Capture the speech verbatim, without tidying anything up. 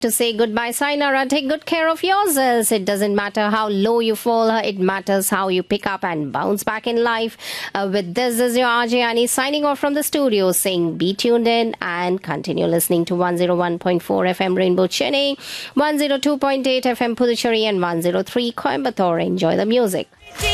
To say goodbye, Sainara, take good care of yourselves. It doesn't matter how low you fall, it matters how you pick up and bounce back in life. Uh, with this, this is your R J Annie signing off from the studio, saying be tuned in and continue listening to one oh one point four F M Rainbow Chennai, one oh two point eight F M Puducherry and one oh three Coimbatore. Enjoy the music.